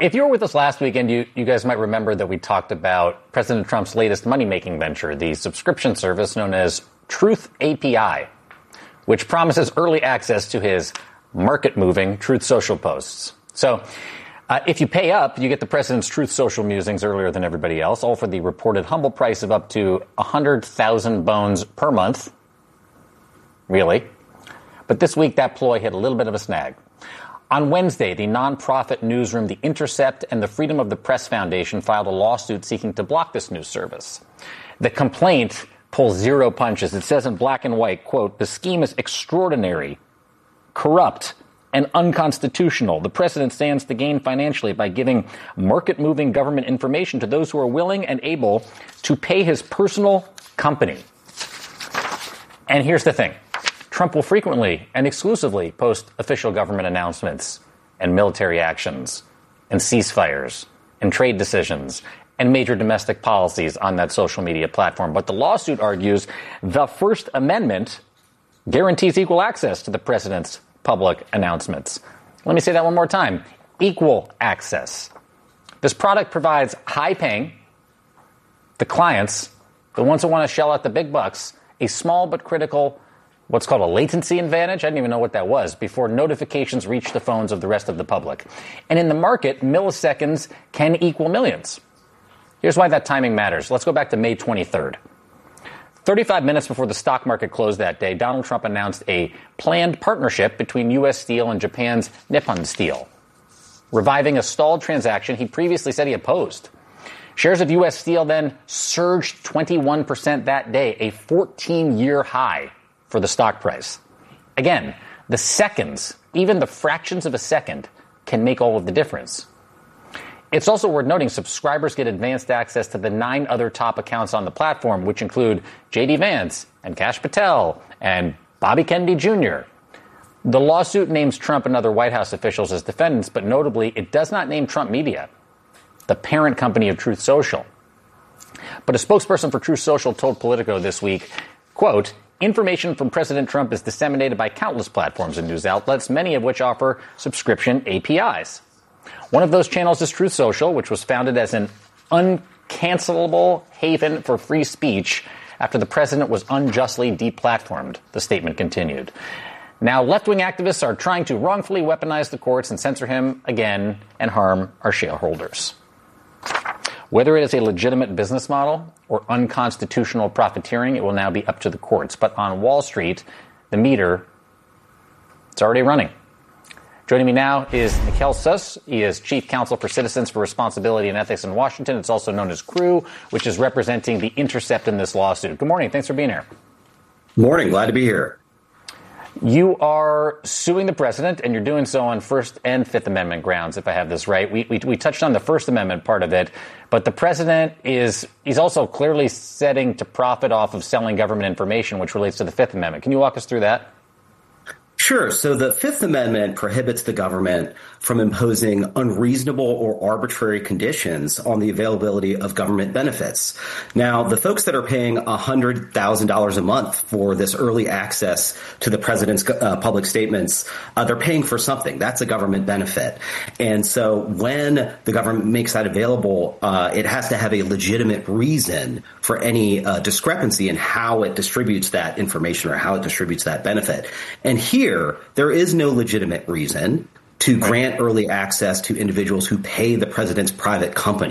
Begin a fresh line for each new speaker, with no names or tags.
If you were with us last weekend, you guys might remember that we talked about President Trump's latest money-making venture, the subscription service known as Truth API, which promises early access to his market-moving Truth Social posts. So if you pay up, you get the president's Truth Social musings earlier than everybody else, all for the reported humble price of up to 100,000 bones per month. Really? But this week, that ploy hit a little bit of a snag. On Wednesday, the nonprofit newsroom The Intercept and the Freedom of the Press Foundation filed a lawsuit seeking to block this news service. The complaint pulls zero punches. It says in black and white, quote, "The scheme is extraordinary, corrupt, and unconstitutional. The president stands to gain financially by giving market-moving government information to those who are willing and able to pay his personal company." And here's the thing. Trump will frequently and exclusively post official government announcements and military actions and ceasefires and trade decisions and major domestic policies on that social media platform. But the lawsuit argues the First Amendment guarantees equal access to the president's public announcements. Let me say that one more time. Equal access. This product provides high-paying, the clients, the ones who want to shell out the big bucks, a small but critical what's called a latency advantage. I didn't even know what that was before notifications reach the phones of the rest of the public. And in the market, milliseconds can equal millions. Here's why that timing matters. Let's go back to May 23rd. 35 minutes before the stock market closed that day, Donald Trump announced a planned partnership between U.S. Steel and Japan's Nippon Steel, reviving a stalled transaction he previously said he opposed. Shares of U.S. Steel then surged 21% that day, a 14-year high for the stock price. Again, the seconds, even the fractions of a second, can make all of the difference. It's also worth noting subscribers get advanced access to the 9 other top accounts on the platform, which include J.D. Vance and Kash Patel and Bobby Kennedy Jr. The lawsuit names Trump and other White House officials as defendants, but notably, it does not name Trump Media, the parent company of Truth Social. But a spokesperson for Truth Social told Politico this week, quote, "Information from President Trump is disseminated by countless platforms and news outlets, many of which offer subscription APIs. One of those channels is Truth Social, which was founded as an uncancelable haven for free speech after the president was unjustly deplatformed," the statement continued. Now, left-wing activists are trying to wrongfully weaponize the courts and censor him again and harm our shareholders. Whether it is a legitimate business model or unconstitutional profiteering, it will now be up to the courts. But on Wall Street, the meter, it's already running. Joining me now is Mikkel Suss. He is Chief Counsel for Citizens for Responsibility and Ethics in Washington. It's also known as CREW, which is representing The Intercept in this lawsuit. Good morning. Thanks for being here.
Morning. Glad to be here.
You are suing the president, and you're doing so on First and Fifth Amendment grounds, if I have this right. We touched on the First Amendment part of it, but the president he's also clearly setting to profit off of selling government information, which relates to the Fifth Amendment. Can you walk us through that?
Sure. So the Fifth Amendment prohibits the government from imposing unreasonable or arbitrary conditions on the availability of government benefits. Now, the folks that are paying $100,000 a month for this early access to the president's public statements, they're paying for something. That's a government benefit. And so when the government makes that available, it has to have a legitimate reason for any discrepancy in how it distributes that information or how it distributes that benefit. And here, there is no legitimate reason to grant early access to individuals who pay the president's private company.